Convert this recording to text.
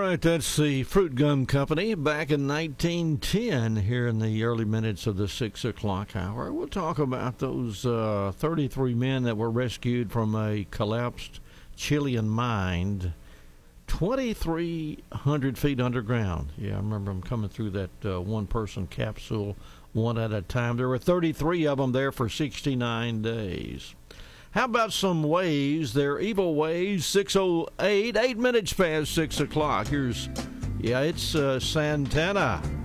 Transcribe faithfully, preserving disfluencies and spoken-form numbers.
right, that's the Fruit Gum Company back in nineteen ten here in the early minutes of the six o'clock hour. We'll talk about those uh, thirty-three men that were rescued from a collapsed Chilean mine twenty-three hundred feet underground. Yeah, I remember them coming through that uh, one-person capsule one at a time. There were thirty-three of them there for sixty-nine days. How about some waves? They're evil waves. six oh eight, eight minutes past six o'clock. Here's, yeah, it's uh, Santana.